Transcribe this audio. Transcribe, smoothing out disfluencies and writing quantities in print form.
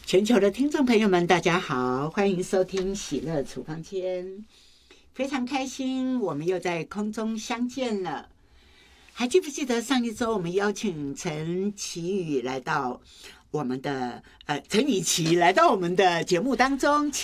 全球的听众朋友们，大家好，欢迎收听喜乐处方间，非常开心，我们又在空中相见了。还记不记得上一周我们邀请陈启宇来到我们的陈雨琦来到我们的节目当中？